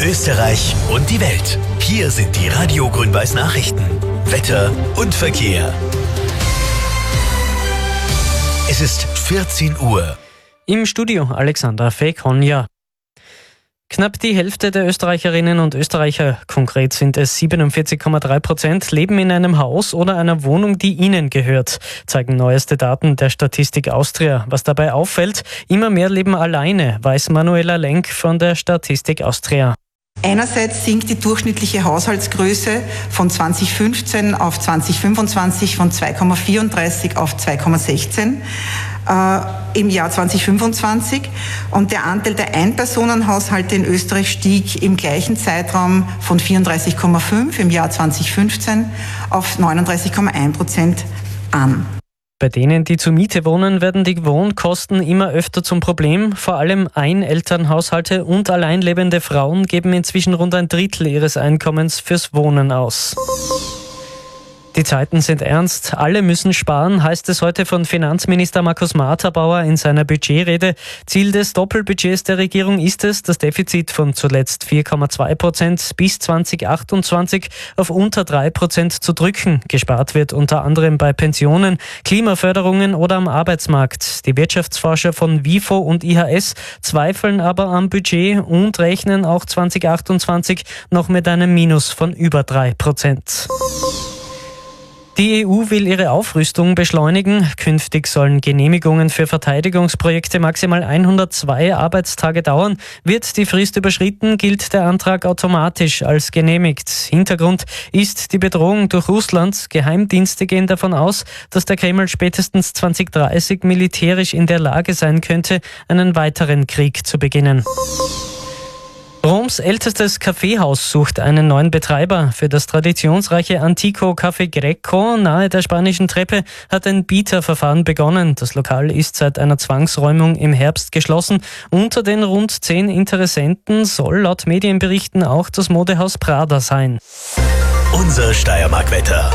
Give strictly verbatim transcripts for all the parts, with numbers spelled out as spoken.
Österreich und die Welt. Hier sind die Radio Grün-Weiß Nachrichten. Wetter und Verkehr. Es ist vierzehn Uhr. Im Studio Alexander Fekonja. Knapp die Hälfte der Österreicherinnen und Österreicher, konkret sind es siebenundvierzig Komma drei Prozent, leben in einem Haus oder einer Wohnung, die ihnen gehört, zeigen neueste Daten der Statistik Austria. Was dabei auffällt, immer mehr leben alleine, weiß Manuela Lenk von der Statistik Austria. Einerseits sinkt die durchschnittliche Haushaltsgröße von zweitausendfünfzehn auf zweitausendfünfundzwanzig von zwei Komma vierunddreißig auf zwei Komma sechzehn äh, im Jahr zweitausendfünfundzwanzig und der Anteil der Einpersonenhaushalte in Österreich stieg im gleichen Zeitraum von vierunddreißig Komma fünf im Jahr zweitausendfünfzehn auf neununddreißig Komma eins Prozent an. Bei denen, die zur Miete wohnen, werden die Wohnkosten immer öfter zum Problem. Vor allem Einelternhaushalte und alleinlebende Frauen geben inzwischen rund ein Drittel ihres Einkommens fürs Wohnen aus. Die Zeiten sind ernst, alle müssen sparen, heißt es heute von Finanzminister Markus Marterbauer in seiner Budgetrede. Ziel des Doppelbudgets der Regierung ist es, das Defizit von zuletzt vier Komma zwei Prozent bis zweitausendachtundzwanzig auf unter drei Prozent zu drücken. Gespart wird unter anderem bei Pensionen, Klimaförderungen oder am Arbeitsmarkt. Die Wirtschaftsforscher von WIFO und I H S zweifeln aber am Budget und rechnen auch zweitausendachtundzwanzig noch mit einem Minus von über drei Prozent. Die E U will ihre Aufrüstung beschleunigen. Künftig sollen Genehmigungen für Verteidigungsprojekte maximal hundertzwei Arbeitstage dauern. Wird die Frist überschritten, gilt der Antrag automatisch als genehmigt. Hintergrund ist die Bedrohung durch Russland. Geheimdienste gehen davon aus, dass der Kreml spätestens zweitausenddreißig militärisch in der Lage sein könnte, einen weiteren Krieg zu beginnen. Roms ältestes Kaffeehaus sucht einen neuen Betreiber. Für das traditionsreiche Antico Café Greco nahe der Spanischen Treppe hat ein Bieterverfahren begonnen. Das Lokal ist seit einer Zwangsräumung im Herbst geschlossen. Unter den rund zehn Interessenten soll laut Medienberichten auch das Modehaus Prada sein. Unser Steiermark-Wetter.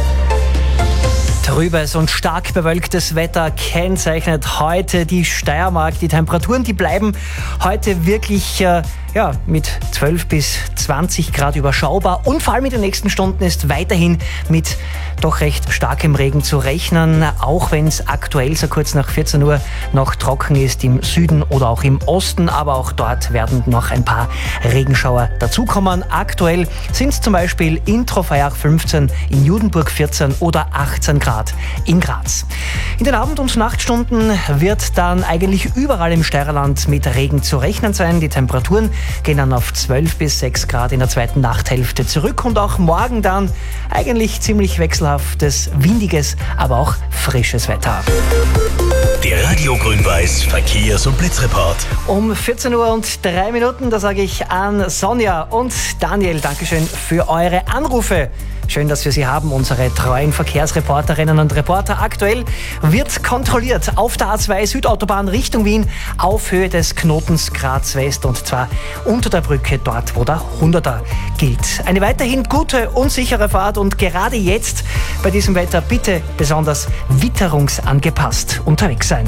Trübes und stark bewölktes Wetter kennzeichnet heute die Steiermark. Die Temperaturen, die bleiben heute wirklich äh, ja, mit zwölf bis zwanzig Grad überschaubar. Und vor allem in den nächsten Stunden ist weiterhin mit doch recht starkem Regen zu rechnen. Auch wenn es aktuell so kurz nach vierzehn Uhr noch trocken ist im Süden oder auch im Osten. Aber auch dort werden noch ein paar Regenschauer dazukommen. Aktuell sind es zum Beispiel in Trofeiach fünfzehn, in Judenburg vierzehn oder achtzehn Grad in Graz. In den Abend- und Nachtstunden wird dann eigentlich überall im Steirerland mit Regen zu rechnen sein. Die Temperaturen gehen dann auf zwölf bis sechs Grad in der zweiten Nachthälfte zurück und auch morgen dann eigentlich ziemlich wechselhaftes, windiges, aber auch frisches Wetter. Der Radio Grün-Weiß Verkehrs- und Blitzreport. Um vierzehn Uhr und drei Minuten, da sage ich an Sonja und Daniel, Dankeschön für eure Anrufe. Schön, dass wir Sie haben, unsere treuen Verkehrsreporterinnen und Reporter. Aktuell wird kontrolliert auf der A zwei Südautobahn Richtung Wien auf Höhe des Knotens Graz West und zwar unter der Brücke dort, wo der hunderter gilt. Eine weiterhin gute und sichere Fahrt und gerade jetzt bei diesem Wetter bitte besonders witterungsangepasst unterwegs sein.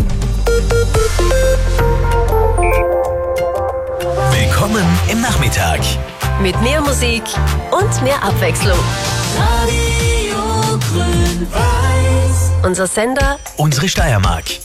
Willkommen im Nachmittag. Mit mehr Musik und mehr Abwechslung. Radio Grün-Weiß. Unser Sender, Unsere Steiermark.